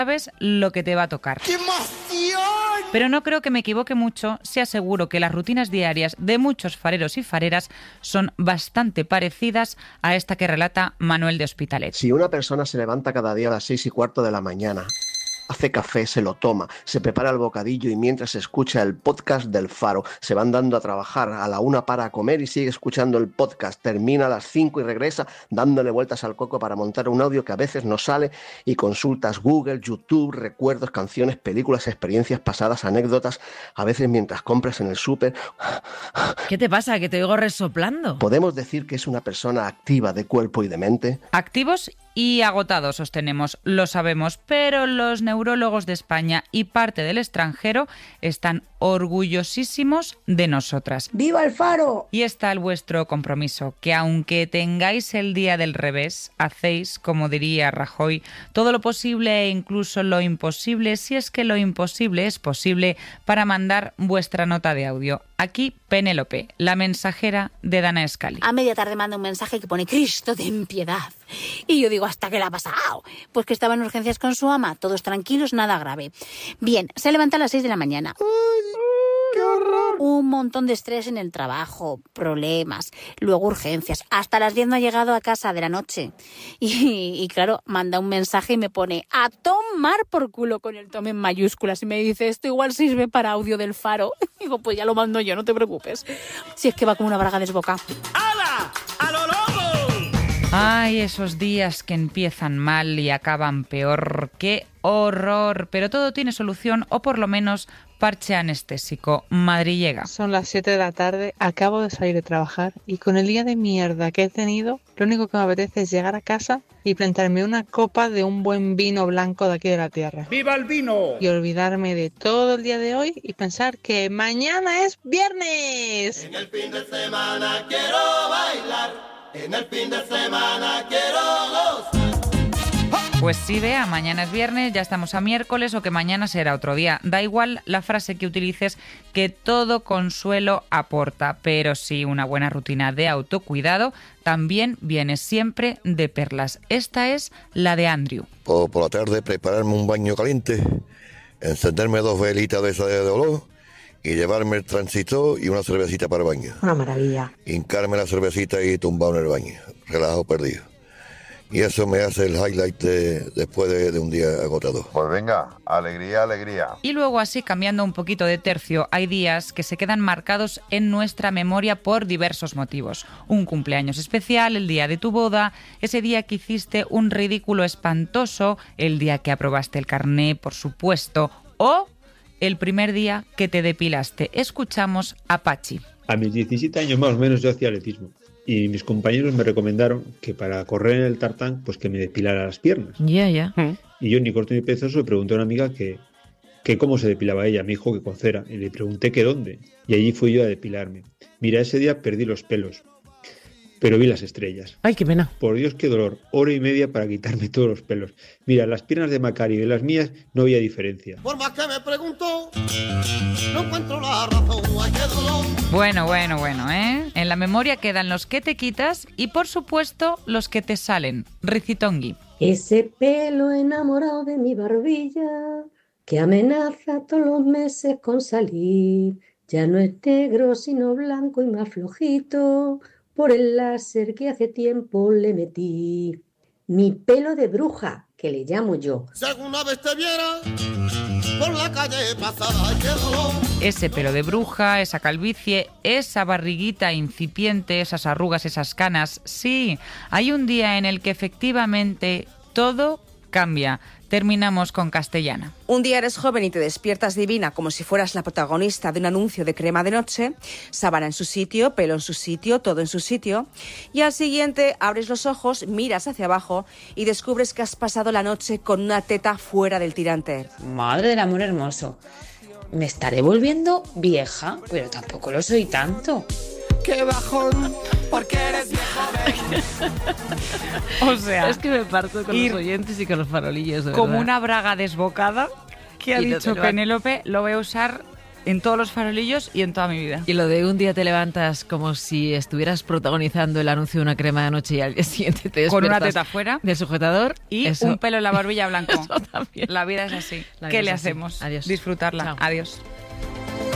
sabes lo que te va a tocar. ¡Qué emoción! Pero no creo que me equivoque mucho si aseguro que las rutinas diarias de muchos fareros y fareras son bastante parecidas a esta que relata Manuel de Hospitalet. Si una persona se levanta cada día a las 6:15 de la mañana, hace café, se lo toma, se prepara el bocadillo y mientras escucha el podcast del Faro, se va andando a trabajar, a la 1 para comer y sigue escuchando el podcast, termina a las 5 y regresa dándole vueltas al coco para montar un audio que a veces no sale y consultas Google, YouTube, recuerdos, canciones, películas, experiencias pasadas, anécdotas, a veces mientras compras en el súper. ¿Qué te pasa? ¿Que te oigo resoplando? ¿Podemos decir que es una persona activa de cuerpo y de mente? Activos y agotados, sostenemos, lo sabemos, pero los neurólogos de España y parte del extranjero están orgullosísimos de nosotras. ¡Viva el Faro! Y está el vuestro compromiso, que aunque tengáis el día del revés, hacéis, como diría Rajoy, todo lo posible e incluso lo imposible, si es que lo imposible es posible, para mandar vuestra nota de audio. Aquí Penélope, la mensajera de Dana Scully. A media tarde manda un mensaje que pone Cristo ten piedad. Y yo digo, ¿hasta qué le ha pasado? Pues que estaba en urgencias con su ama, todos tranquilos, nada grave. Bien, se levanta a las 6 de la mañana. ¡Qué horror! Un montón de estrés en el trabajo, problemas, luego urgencias. Hasta las 10 no ha llegado a casa de la noche. Y claro, manda un mensaje y me pone a tomar por culo con el tome en mayúsculas. Y me dice, esto igual sirve para audio del Faro. Digo, pues ya lo mando yo, no te preocupes. Si es que va como una braga desbocada. ¡Hala! ¡A lo loco! Ay, esos días que empiezan mal y acaban peor. ¡Qué horror! Pero todo tiene solución, o por lo menos parche anestésico. Madrillega. Son las 7 de la tarde, acabo de salir de trabajar y con el día de mierda que he tenido, lo único que me apetece es llegar a casa y plantarme una copa de un buen vino blanco de aquí de la tierra. ¡Viva el vino! Y olvidarme de todo el día de hoy y pensar que mañana es viernes. En el fin de semana quiero bailar. En el fin de semana quiero gozar. Pues sí, vea, mañana es viernes, ya estamos a miércoles o que mañana será otro día. Da igual la frase que utilices, que todo consuelo aporta, pero sí una buena rutina de autocuidado también viene siempre de perlas. Esta es la de Andrew. Por la tarde prepararme un baño caliente, encenderme 2 velitas de esa de olor y llevarme el transistor y una cervecita para el baño. Una maravilla. Hincarme la cervecita y tumbado en el baño, relajo perdido. Y eso me hace el highlight después de un día agotador. Pues venga, alegría, alegría. Y luego, así cambiando un poquito de tercio, hay días que se quedan marcados en nuestra memoria por diversos motivos. Un cumpleaños especial, el día de tu boda, ese día que hiciste un ridículo espantoso, el día que aprobaste el carné, por supuesto, o el primer día que te depilaste. Escuchamos a Pachi. A mis 17 años más o menos yo hacía atletismo. Y mis compañeros me recomendaron que para correr en el tartán, pues que me depilara las piernas. Ya. Y yo, ni corto ni perezoso, le pregunté a una amiga que cómo se depilaba ella. Me dijo que con cera. Y le pregunté que dónde. Y allí fui yo a depilarme. Mira, ese día perdí los pelos, pero vi las estrellas. Ay, qué pena. Por Dios, qué dolor. 1 hora y media para quitarme todos los pelos. Mira, las piernas de Macari y de las mías no había diferencia. Por más que me pregunto, no encuentro la razón. ¡Ay, qué dolor! Bueno, ¿eh? En la memoria quedan los que te quitas y, por supuesto, los que te salen. Ricitongui. Ese pelo enamorado de mi barbilla, que amenaza todos los meses con salir, ya no es negro sino blanco y más flojito, por el láser que hace tiempo le metí. Mi pelo de bruja, que le llamo yo. Si alguna vez te viera por la calle pasada, ¡ay, qué dolor! Ese pelo de bruja, esa calvicie, esa barriguita incipiente, esas arrugas, esas canas. Sí, hay un día en el que efectivamente todo cambia. Terminamos con Castellana. Un día eres joven y te despiertas divina como si fueras la protagonista de un anuncio de crema de noche, sábana en su sitio, pelo en su sitio, todo en su sitio, y al siguiente abres los ojos, miras hacia abajo y descubres que has pasado la noche con una teta fuera del tirante. Madre del amor hermoso. Me estaré volviendo vieja, pero tampoco lo soy tanto. ¡Qué bajón! Porque eres vieja. O sea, Es que me parto con los oyentes y con los farolillos, de como verdad. una braga desbocada que ha Y no dicho te lo va- Penélope, lo voy a usar en todos los farolillos y en toda mi vida. Y lo de un día te levantas como si estuvieras protagonizando el anuncio de una crema de noche y al día siguiente te despiertas con una teta fuera del sujetador y un pelo en la barbilla blanco. La vida es así. ¿Qué le hacemos? Adiós. Disfrutarla. Chao. Adiós.